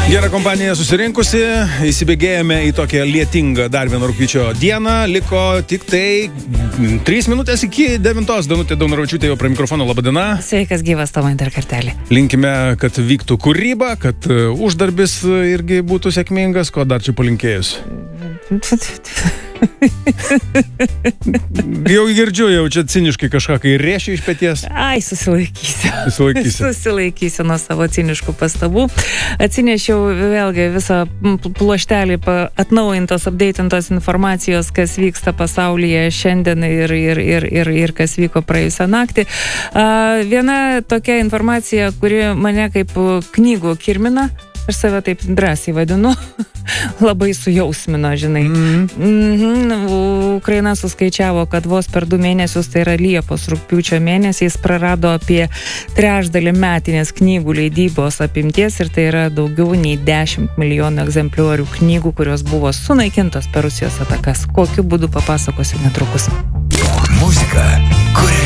Gera kompanija susirinkusi, įsibėgėjome į tokią lietingą dar vieną rugpjūčio dieną, liko tik tai 3 minutės iki 9. Danutė Daunoravičiūtė jau prie mikrofono, laba diena. Sveikas gyvas tavo dar kartelį. Linkime, kad vyktų kūryba, kad uždarbis irgi būtų sėkmingas, ko dar čia palinkėjus. Jau girdžiu, jau čia ciniškai kažką, kai rėšiu iš peties. Ai, susilaikysiu nuo savo ciniškų pastabų. Atsinešiau vėlgi visą pluoštelį atnaujintos, updatintos informacijos, kas vyksta pasaulyje šiandien ir kas vyko praėjusią naktį. Viena tokia informacija, kuri mane kaip knygų kirmina, aš save taip drąsiai vadinu, labai sujausmino, žinai. Ukraina suskaičiavo, kad vos per 2 mėnesius, tai yra Liepos rugpjūčio mėnesiais, prarado apie 1/3 metinės knygų leidybos apimties ir tai yra daugiau nei 10 milijonų egzempliorių knygų, kurios buvo sunaikintos per Rusijos atakas. Kokiu būdu papasakosiu netrukus. Muzika, kuria